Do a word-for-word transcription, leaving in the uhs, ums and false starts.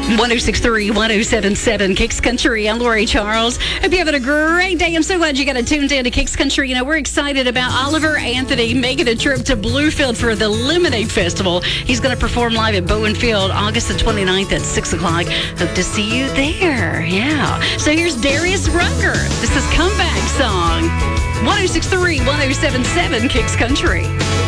one oh six point three, one oh seven point seven Kicks Country. I'm Lori Charles. Hope you're having a great day. I'm so glad you got tuned in to Kicks Country. You know, we're excited about Oliver Anthony making a trip to Bluefield for the Lemonade Festival. He's going to perform live at Bowen Field August the twenty-ninth at six o'clock. Hope to see you there. Yeah. So here's Darius Rucker. This is Comeback Song. one oh six point three, one oh seven point seven Kicks Country.